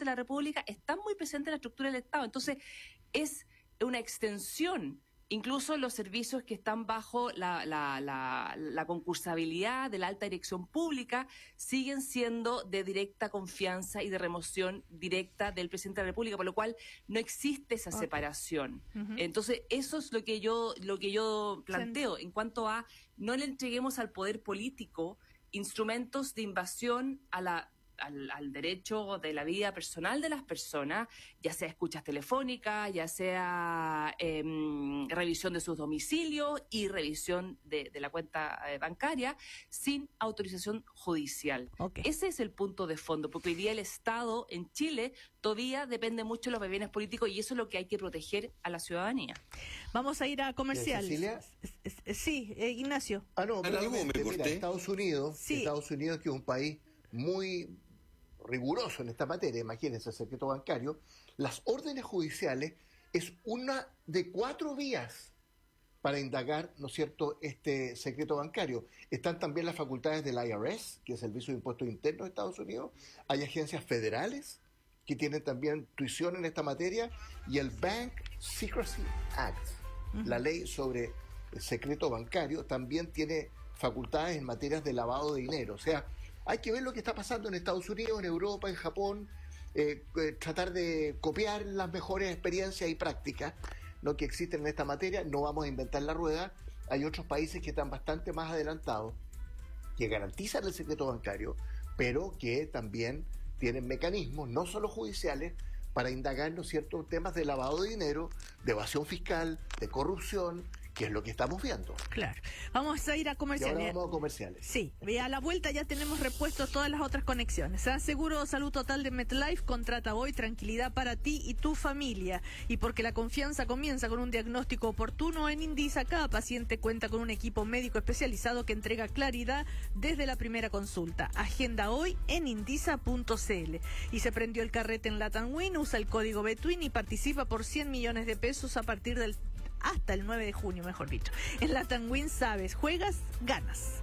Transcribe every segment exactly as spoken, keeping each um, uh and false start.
de la República están muy presentes en la estructura del Estado. Entonces, es una extensión. Incluso los servicios que están bajo la, la, la, la concursabilidad de la alta dirección pública siguen siendo de directa confianza y de remoción directa del presidente de la República, por lo cual no existe esa okay. separación. Uh-huh. Entonces, eso es lo que yo, lo que yo planteo en cuanto a no le entreguemos al poder político instrumentos de invasión a la Al, al derecho de la vida personal de las personas, ya sea escuchas telefónicas, ya sea eh, revisión de sus domicilios y revisión de, de la cuenta eh, bancaria sin autorización judicial. Okay. Ese es el punto de fondo, porque hoy día el Estado en Chile todavía depende mucho de los bienes políticos y eso es lo que hay que proteger a la ciudadanía. Vamos a ir a comerciales. ¿Cecilia? Sí, eh, Ignacio. Ah, no, pero mira, Estados Unidos, sí. Estados Unidos, que es un país muy riguroso en esta materia, imagínense, el secreto bancario, las órdenes judiciales es una de cuatro vías para indagar, ¿no es cierto?, este secreto bancario. Están también las facultades del I R S, que es el Servicio de Impuestos Internos de Estados Unidos, hay agencias federales que tienen también tuición en esta materia, y el Bank Secrecy Act, uh-huh. la ley sobre el secreto bancario, también tiene facultades en materias de lavado de dinero. O sea, hay que ver lo que está pasando en Estados Unidos, en Europa, en Japón, eh, eh, tratar de copiar las mejores experiencias y prácticas, ¿no?, que existen en esta materia. No vamos a inventar la rueda. Hay otros países que están bastante más adelantados, que garantizan el secreto bancario, pero que también tienen mecanismos, no solo judiciales, para indagar, ¿no es cierto?, temas de lavado de dinero, de evasión fiscal, de corrupción, que es lo que estamos viendo. Claro. Vamos a ir a comerciales. Y ahora vamos a comerciales. Sí. Y a la vuelta ya tenemos repuestos todas las otras conexiones. ¿eh? Seguro Salud Total de MetLife contrata hoy tranquilidad para ti y tu familia. Y porque la confianza comienza con un diagnóstico oportuno, en Indisa cada paciente cuenta con un equipo médico especializado que entrega claridad desde la primera consulta. Agenda hoy en indisa punto c l. Y se prendió el carrete en Latam Win, usa el código Betwin y participa por cien millones de pesos a partir del hasta el nueve de junio, mejor dicho. En Latam Win sabes, juegas, ganas.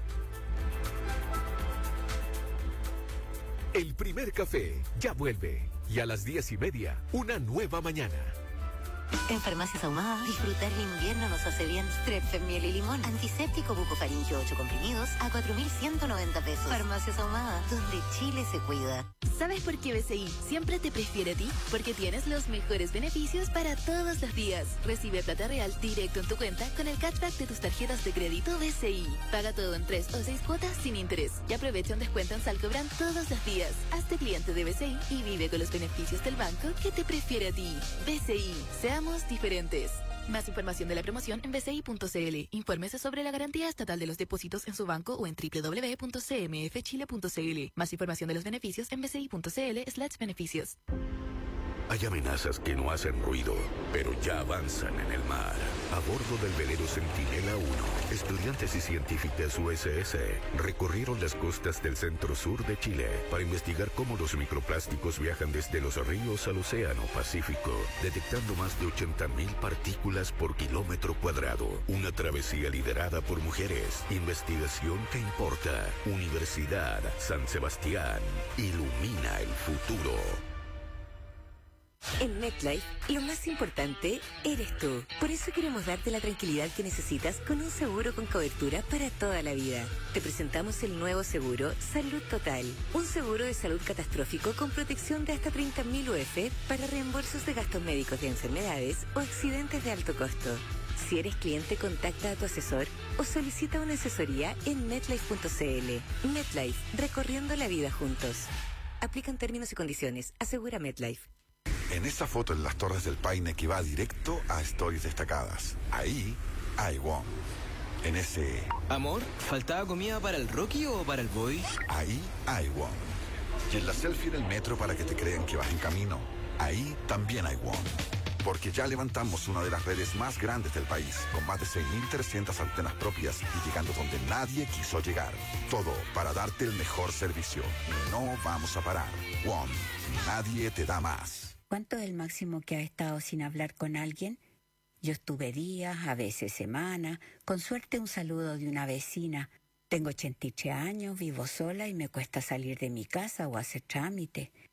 El primer café ya vuelve. Y a las diez y media, una nueva mañana. En Farmacias Ahumadas, disfrutar el invierno nos hace bien. Strepfen, miel y limón. Antiséptico bucofaringio ocho comprimidos a cuatro mil ciento noventa pesos. Farmacias Ahumadas, donde Chile se cuida. ¿Sabes por qué B C I siempre te prefiere a ti? Porque tienes los mejores beneficios para todos los días. Recibe plata real directo en tu cuenta con el cashback de tus tarjetas de crédito B C I. Paga todo en tres o seis cuotas sin interés. Y aprovecha un descuento en Salcobran todos los días. Hazte cliente de B C I y vive con los beneficios del banco que te prefiere a ti. B C I, seamos diferentes. Más información de la promoción en b c i punto c l. Infórmese sobre la garantía estatal de los depósitos en su banco o en w w w punto c m f chile punto c l. Más información de los beneficios en b c i punto c l slash beneficios. Hay amenazas que no hacen ruido, pero ya avanzan en el mar. A bordo del velero Centinela uno, estudiantes y científicas U S S recorrieron las costas del centro-sur de Chile para investigar cómo los microplásticos viajan desde los ríos al océano Pacífico, detectando más de ochenta mil partículas por kilómetro cuadrado. Una travesía liderada por mujeres. Investigación que importa. Universidad San Sebastián. Ilumina el futuro. En MetLife, lo más importante eres tú. Por eso queremos darte la tranquilidad que necesitas con un seguro con cobertura para toda la vida. Te presentamos el nuevo seguro Salud Total. Un seguro de salud catastrófico con protección de hasta treinta mil U F para reembolsos de gastos médicos de enfermedades o accidentes de alto costo. Si eres cliente, contacta a tu asesor o solicita una asesoría en metlife punto c l. MetLife, recorriendo la vida juntos. Aplican términos y condiciones. Asegura MetLife. En esta foto en las Torres del Paine que va directo a Stories Destacadas. Ahí hay Wong. En ese... Amor, ¿faltaba comida para el Rocky o para el Boy? Ahí hay Wong. Y en la selfie en el metro para que te crean que vas en camino. Ahí también hay Wong. Porque ya levantamos una de las redes más grandes del país, con más de seis mil trescientas antenas propias y llegando donde nadie quiso llegar. Todo para darte el mejor servicio. Y no vamos a parar. WOM. Nadie te da más. ¿Cuánto es el máximo que has estado sin hablar con alguien? Yo estuve días, a veces semanas, con suerte un saludo de una vecina. Tengo ochenta y tres años, vivo sola y me cuesta salir de mi casa o hacer trámite.